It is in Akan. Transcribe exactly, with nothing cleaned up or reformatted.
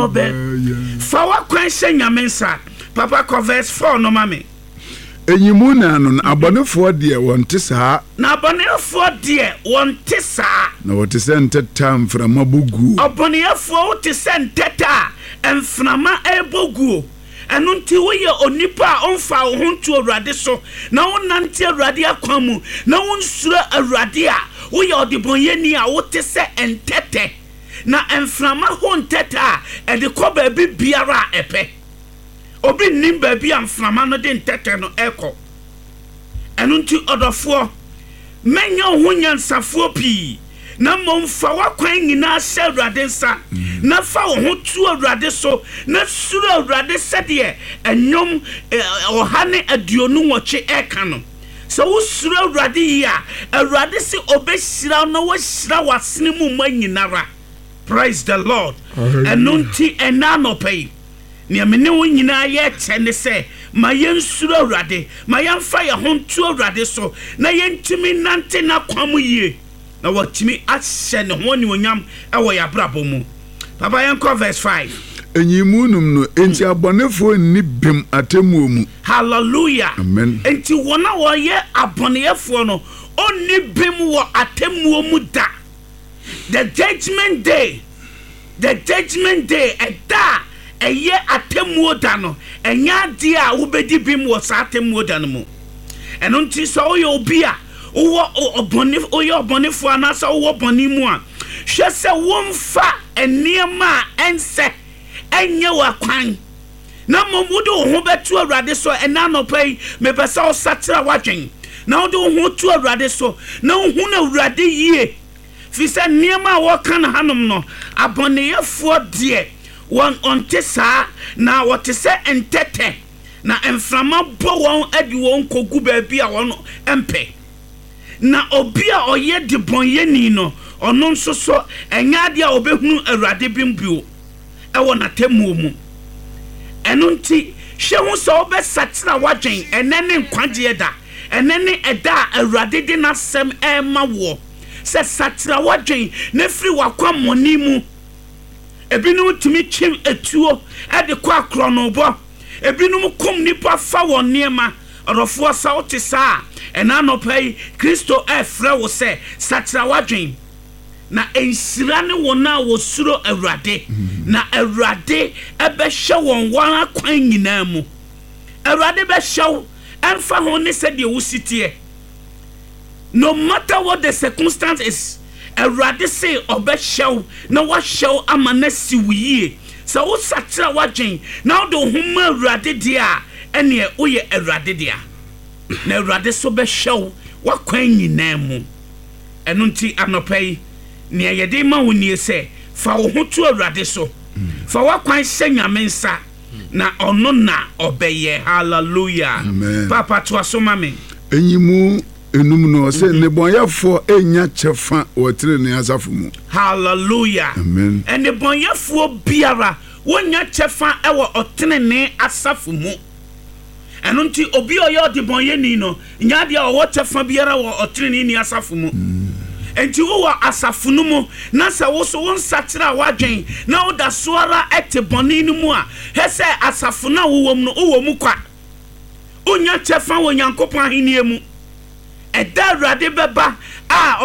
Fawa kwense nyamensa. Papa ko verse four no mame. Enyimu na no abonefo de wonte saa. Na abonefo de wonte saa. Na wote se nteta mframa bugu. Abonefo wote se nteta mframa ebogu. Enu nti wo ye onipa a onfa wo hontu awurade so na wonante awurade akwamu na wonsura awurade a wo ye odibonyeni a wote se entete na mframa ho nteta e de ko ba bi biara epe obi nim ba bi amframa no de ntete no eko enu nti odofo menyo ho nyansafo pi na momfa wakwan nyina sha awurade nsa na fa wo ho tu awurade so na suru awurade sede enyom ohane aduonu woche eka no so wo suru awurade yi a awurade se obehira no wo hira wasene mu manyinara. Praise the Lord. Enunti enanopai ne amene wo nyina ye kyene se ma yensuru awurade ma yemfa ye ho tu awurade so na yentimi nante na kwamu yie na watimi ahye ne ho ni onyam ewo ya brabo mu. Papa yenko verse five. Enyimu num no enti abonefo ni bim atemu mu. Hallelujah. Amen. Enti wona wo ye abonefo no oni bim wo atemu mu da. The judgment day. The judgment day eda eye atemu da no enya dia wo bedi bim wo sa atemu da no mu. Eno nti so yo obi a wo obonif oyo obonifo anasa wo bonimu a hwe se womfa eniema ense enye wakwan na momudo ho betu awurade so ena nopai me pesa o satira wadwen na odo ho tu awurade so na hu na awurade yie fi se niema wo kan hanom no aboneyefo de won onte saa na wote se entete na emframa bo won adi won kogu ba bi a won empe na obi a oye de bonyeni no ono nso so enya de a obehunu awurade bimbio e wona temu mu eno nti hwe hu so obesatira wadwen enene nkwaje da enene eda awurade de nasem ema wo se satira wadwen na firi wakwamoni mu ebinum timi chim etuo e de kwa kronobo ebinum kom nipa fa won niema orofo sa wote saa ena no pai Kristo efre wo se satira wadwen na ensira ne wona wo suro awurade na awurade ebe hye won wan akwan nyina mu awurade be hyew emfa ho ne se de wo sitie no matter what the circumstance is awurade say obe hyew na wa hyew amana siwiye so wo satira wadwen na do huma awurade dia ene wo ye awurade dia na awurade so be hyew wakwan nyina mu eno nti anopai ne yede ma woni se fa wo ho tu awurade so fa wakwan senyamensa na ono na obeye. Hallelujah. Papa to asoma me enyimu enum no se ne bonyafo enya chefa wotire ne asafo mu. Hallelujah. Amen. Ene bonyafo biara wonya chefa ewo otene ne asafo mu eno nti obi oyo de bonyeni no nya de o chefa biara wo otene ne asafo mu. Enti wo wa asafunu mu na se wo so won satira wadwen na wo da soara ete boni ni mu a he se asafuna wo wom no wo mu kwa onya chefa wo nyankopon ahenie mu eda awurade beba a